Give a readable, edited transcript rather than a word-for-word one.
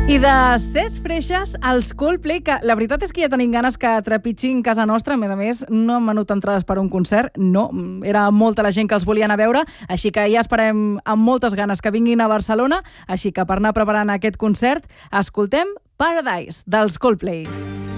I de Ses Freixes, els Coldplay, que la veritat és que ja tenim ganes que trepitgin casa nostra. A més, no hem venut entrades per a un concert. No, era molta la gent que els volia anar a veure, així que ja esperem amb moltes ganes que vinguin a Barcelona. Així que per anar preparant aquest concert, escoltem Paradise, dels Coldplay.